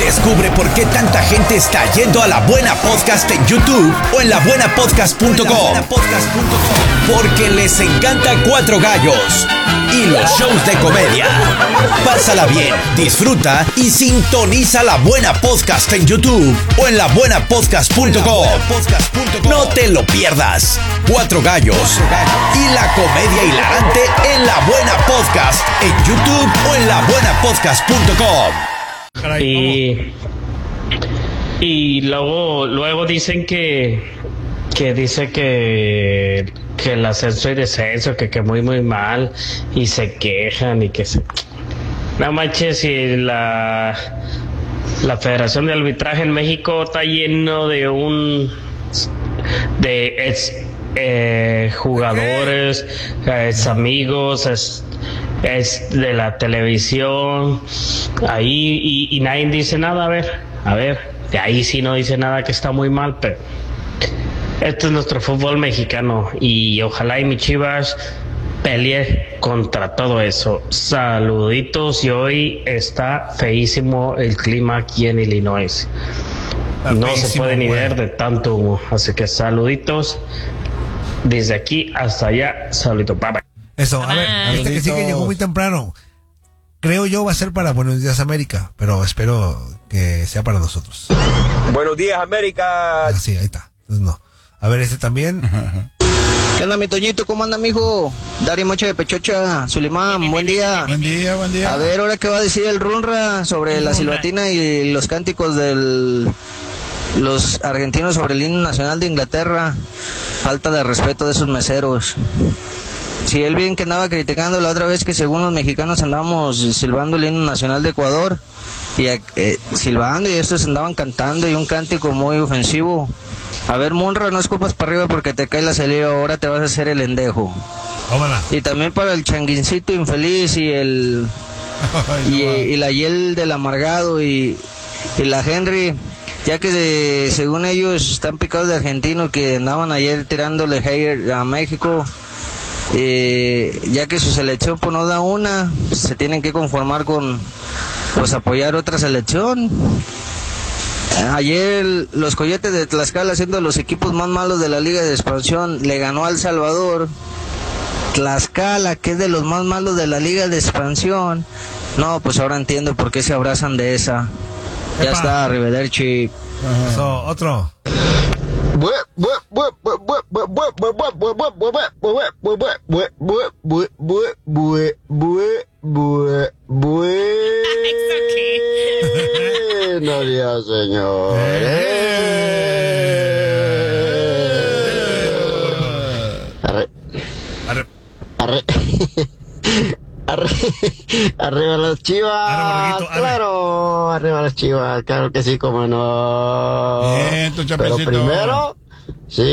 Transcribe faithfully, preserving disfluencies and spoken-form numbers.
Descubre por qué tanta gente está yendo a La Buena Podcast en YouTube o en la buena podcast punto com. Porque les encanta Cuatro Gallos y los shows de comedia. Pásala bien, disfruta y sintoniza La Buena Podcast en YouTube o en la buena podcast punto com. No te lo pierdas. Cuatro Gallos y la comedia hilarante en La Buena Podcast en YouTube o en la buena podcast punto com. Y, y luego, luego dicen que, que dice que, que el ascenso y descenso, que, que muy muy mal, y se quejan y que se... No manches, y la, la Federación de Arbitraje en México está lleno de un... de ex, eh, jugadores, ex amigos, ex, es de la televisión ahí y, y nadie dice nada. A ver, a ver, de ahí sí no dice nada, que está muy mal, pero esto es nuestro fútbol mexicano y ojalá y mi Chivas pelee contra todo eso. Saluditos, y hoy está feísimo el clima aquí en Illinois. No se puede ni ver de tanto humo, así que saluditos desde aquí hasta allá. Saluditos, bye bye. Eso, a ver, este que sí que llegó muy temprano, creo yo va a ser para Buenos Días América, pero espero que sea para nosotros. Buenos días América. Ah, sí, ahí está. Entonces no. A ver, este también. ¿Qué onda, mi Toñito? ¿Cómo anda, mijo? Dari Mocha de Pechocha, Sulimán, buen día. Buen día, buen día. A ver, ahora qué va a decir el Runra sobre la silbatina y los cánticos del los argentinos sobre el himno nacional de Inglaterra. Falta de respeto de esos meseros. Si él bien que andaba criticando la otra vez que según los mexicanos andábamos silbando el himno nacional de Ecuador y eh, silbando, y estos andaban cantando y un cántico muy ofensivo. A ver, Munra, no escupas para arriba porque te cae la salida, ahora te vas a hacer el endejo. Ómala. Y también para el changuincito infeliz y el y, y la Yel del amargado y, y la Henry, ya que de, según ellos están picados de argentino, que andaban ayer tirándole hate a México. Eh, ya que su selección pues no da una, se tienen que conformar con pues apoyar otra selección. Ayer los Coyotes de Tlaxcala, siendo los equipos más malos de la Liga de Expansión, le ganó al Salvador. Tlaxcala, que es de los más malos de la Liga de Expansión. No, pues ahora entiendo por qué se abrazan de esa. Ya Epa. está, arrivederci. Eso, otro. Buenos días, señores. Arre. Arre. Arre. Arre. Arriba las Chivas. Arre, borreguito, arre. Claro, arriba las Chivas, claro que sí, como no. Bien, tu Pero chapecito. primero, sí,